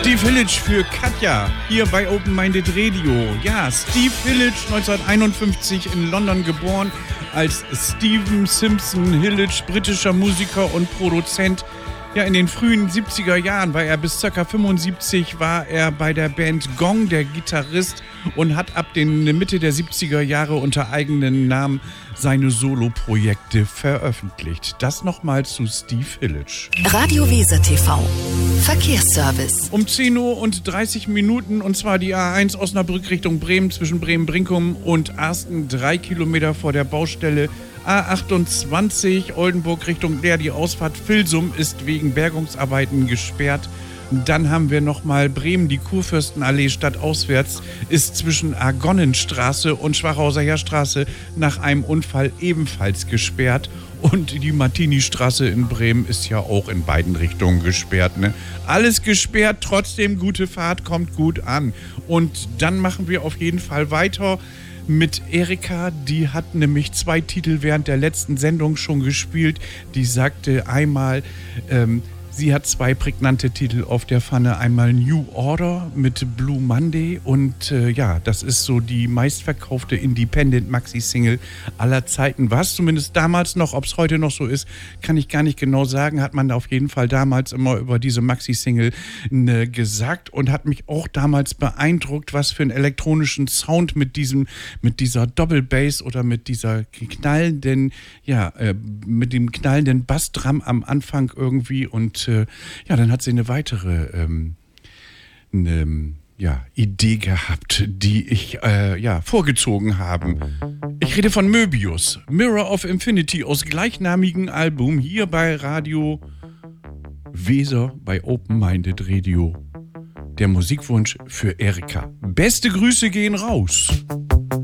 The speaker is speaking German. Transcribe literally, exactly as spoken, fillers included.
Steve Hillage für Katja, hier bei Open Minded Radio. Ja, Steve Hillage, neunzehnhunderteinundfünfzig in London geboren, als Stephen Simpson Hillage, britischer Musiker und Produzent. Ja, in den frühen siebziger Jahren war er bis ca. fünfundsiebzig war er bei der Band Gong, der Gitarrist, und hat ab den Mitte der siebziger Jahre unter eigenen Namen seine Soloprojekte veröffentlicht. Das nochmal zu Steve Hillage. Radio Weser T V Verkehrsservice. Um zehn Uhr und dreißig Minuten, und zwar die A eins Osnabrück Richtung Bremen zwischen Bremen-Brinkum und Arsten, drei Kilometer vor der Baustelle. A achtundzwanzig Oldenburg Richtung Leer, die Ausfahrt Vilsum ist wegen Bergungsarbeiten gesperrt. Dann haben wir nochmal Bremen, die Kurfürstenallee stadtauswärts ist zwischen Argonnenstraße und Schwachhauser Heerstraße nach einem Unfall ebenfalls gesperrt. Und die Martini-Straße in Bremen ist ja auch in beiden Richtungen gesperrt. Ne? Alles gesperrt, trotzdem gute Fahrt, kommt gut an. Und dann machen wir auf jeden Fall weiter mit Erika. Die hat nämlich zwei Titel während der letzten Sendung schon gespielt. Die sagte einmal, ähm, sie hat zwei prägnante Titel auf der Pfanne. Einmal New Order mit Blue Monday und äh, ja, das ist so die meistverkaufte Independent-Maxi-Single aller Zeiten. War es zumindest damals noch, ob es heute noch so ist, kann ich gar nicht genau sagen. Hat man auf jeden Fall damals immer über diese Maxi-Single äh, gesagt und hat mich auch damals beeindruckt, was für einen elektronischen Sound mit diesem, mit dieser Doppelbass oder mit dieser knallenden, ja, äh, mit dem knallenden Bassdrum am Anfang irgendwie und ja, dann hat sie eine weitere ähm, eine, ja, Idee gehabt, die ich äh, ja, vorgezogen habe. Ich rede von Möbius, Mirror of Infinity aus gleichnamigen Album hier bei Radio Weser bei Open Minded Radio. Der Musikwunsch für Erika. Beste Grüße gehen raus.